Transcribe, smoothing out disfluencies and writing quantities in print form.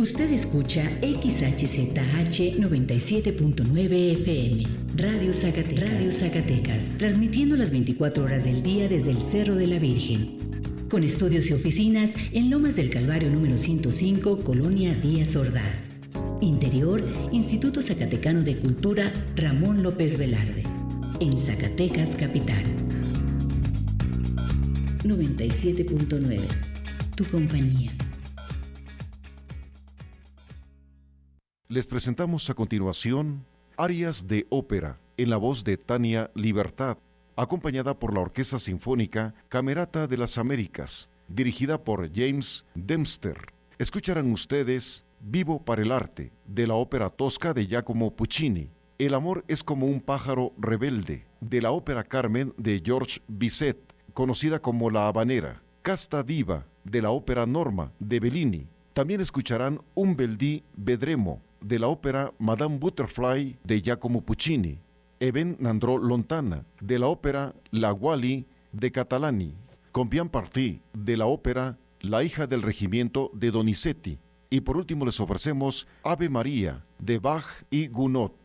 Usted escucha XHZH 97.9 FM, Radio Zacatecas, transmitiendo las 24 horas del día desde el Cerro de la Virgen. Con estudios y oficinas en Lomas del Calvario número 105, Colonia Díaz Ordaz. Interior, Instituto Zacatecano de Cultura Ramón López Velarde. En Zacatecas, capital. 97.9, tu compañía. Les presentamos a continuación arias de ópera en la voz de Tania Libertad, acompañada por la Orquesta Sinfónica Camerata de las Américas, dirigida por James Dempster. Escucharán ustedes Vivo para el arte, de la ópera Tosca de Giacomo Puccini. El amor es como un pájaro rebelde, de la ópera Carmen de Georges Bizet, conocida como La Habanera. Casta Diva, de la ópera Norma de Bellini. También escucharán Un bel dì vedremo, de la ópera Madame Butterfly de Giacomo Puccini. Eben n'andrò lontana, de la ópera La Wally de Catalani. Con Bien parti, de la ópera La hija del regimiento de Donizetti. Y por último les ofrecemos Ave María, de Bach y Gounod.